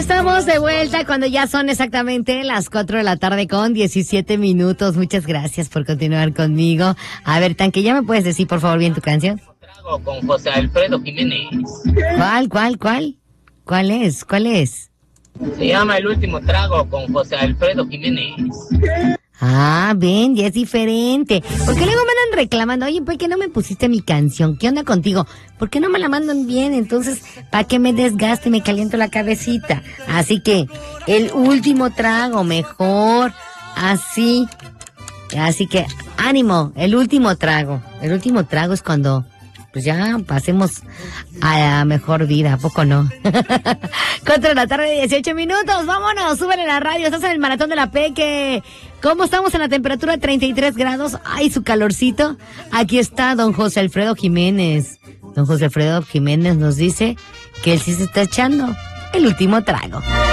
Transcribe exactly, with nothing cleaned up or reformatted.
Estamos de vuelta cuando ya son exactamente las cuatro de la tarde con diecisiete minutos. Muchas gracias por continuar conmigo. A ver, Tanque, ¿ya me puedes decir por favor bien tu canción? Con José Alfredo Jiménez. ¿Cuál, cuál, cuál? ¿Cuál es? ¿Cuál es? Se llama El Último Trago con José Alfredo Jiménez. Ah, ven, ya es diferente. Porque luego me andan reclamando, oye, ¿por qué no me pusiste mi canción? ¿Qué onda contigo? ¿Por qué no me la mandan bien? Entonces, ¿para qué me desgaste y me caliento la cabecita? Así que, El Último Trago, mejor, así. Así que, ánimo, El Último Trago. El último trago es cuando, pues ya pasemos a la mejor vida, ¿a poco no? Cuatro de la tarde, dieciocho minutos, vámonos, súbele la radio, estás en el Maratón de la Peque. ¿Cómo estamos en la temperatura? treinta y tres grados, ay, su calorcito. Aquí está don José Alfredo Jiménez. Don José Alfredo Jiménez nos dice que él sí se está echando el último trago.